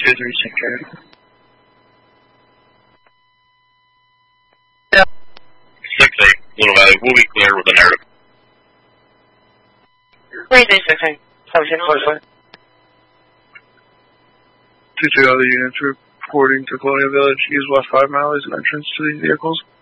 take care. Yeah. 6-8, Little Valley, we'll be clear with the narrative. 3-6-8, 17-44. 2-2 other units reporting to Colonial Village. Use West 5 Mile as an entrance to these vehicles.